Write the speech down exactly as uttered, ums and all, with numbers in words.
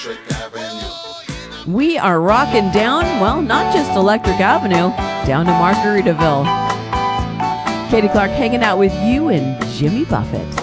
We are rocking down, well, not just Electric Avenue, down to Margaritaville. Katie Clark hanging out with you and Jimmy Buffett.